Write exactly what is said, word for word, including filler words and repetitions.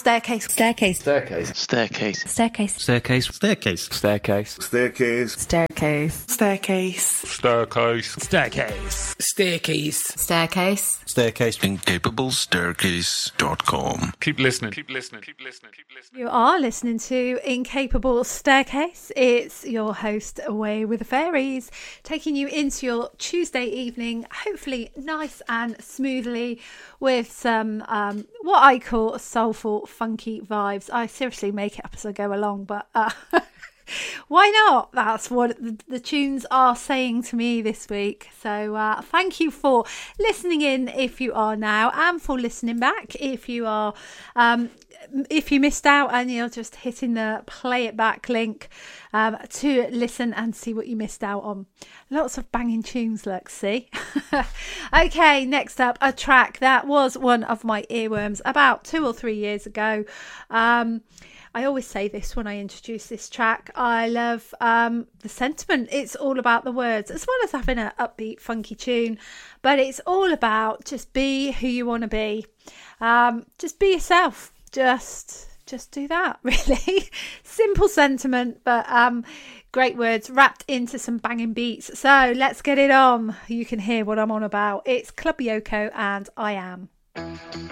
Staircase. Staircase. Staircase. Staircase. Staircase. Staircase. Staircase. Staircase. Staircase. Staircase. Staircase. Staircase. Staircase. Staircase. Staircase. Staircase. incapable staircase dot com. Keep listening. Keep listening. Keep listening. Keep listening. You are listening to Incapable Staircase. It's your host, Away with the Fairies, taking you into your Tuesday evening, hopefully nice and smoothly, with some um, what I call soulful, funky vibes. I seriously make it up as I go along, but uh, why not? That's what the, the tunes are saying to me this week. So uh, thank you for listening in if you are now, and for listening back if you are. Um, if you missed out and you're just hitting the play it back link um, to listen and see what you missed out on. Lots of banging tunes, let's see. Okay, next up, a track that was one of my earworms about two or three years ago. Um, I always say this when I introduce this track. I love um, the sentiment. It's all about the words, as well as having an upbeat, funky tune. But it's all about just be who you want to be. Um, just be yourself. Just, just do that, really. Simple sentiment, but um, great words wrapped into some banging beats. So let's get it on. You can hear what I'm on about. It's Club Yoko and I Am.